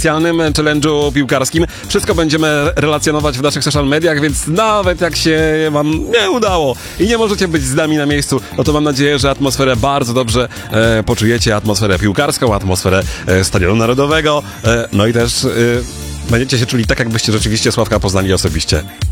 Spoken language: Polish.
specjalnym challenge'u piłkarskim. Wszystko będziemy relacjonować w naszych social mediach, więc nawet jak się wam nie udało i nie możecie być z nami na miejscu, no to mam nadzieję, że atmosferę bardzo dobrze poczujecie, atmosferę piłkarską, atmosferę Stadionu Narodowego, no i też będziecie się czuli tak, jakbyście rzeczywiście Sławka poznali osobiście.